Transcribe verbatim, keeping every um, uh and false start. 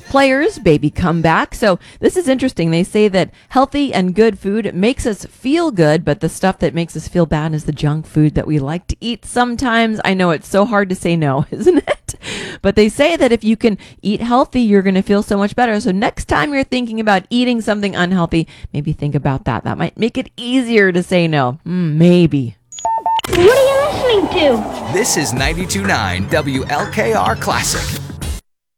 players, baby comeback. So this is interesting. They say that healthy and good food makes us feel good, but the stuff that makes us feel bad is the junk food that we like to eat sometimes. I know it's so hard to say no, isn't it? But they say that if you can eat healthy, you're going to feel so much better. So next time you're thinking about eating something unhealthy, maybe think about that. That might make it easier to say no. Mm, maybe. What are you listening to? This is ninety-two point nine W L K R Classic.